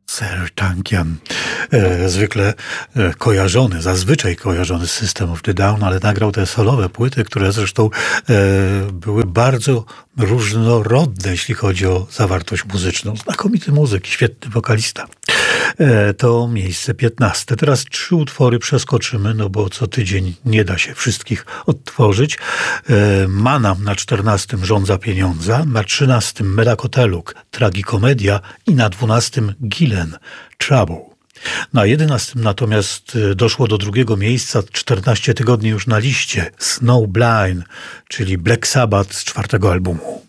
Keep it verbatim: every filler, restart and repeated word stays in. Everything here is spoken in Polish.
Serj-Tankian, e, zwykle e, kojarzony, zazwyczaj kojarzony z System of the Down, ale nagrał te solowe płyty, które zresztą e, były bardzo różnorodne, jeśli chodzi o zawartość muzyczną. Znakomity muzyk, świetny wokalista. E, to miejsce piętnaste. Teraz trzy utwory przeskoczymy, no bo co tydzień nie da się wszystkich odtworzyć. E, Manam na czternastym Żądza pieniądza, na trzynastym Medakoteluk, Tragikomedia i na dwunastym Gillen, Trouble. Na jedenastym natomiast doszło do drugiego miejsca, czternaście tygodni już na liście, Snowblind, czyli Black Sabbath z czwartego albumu.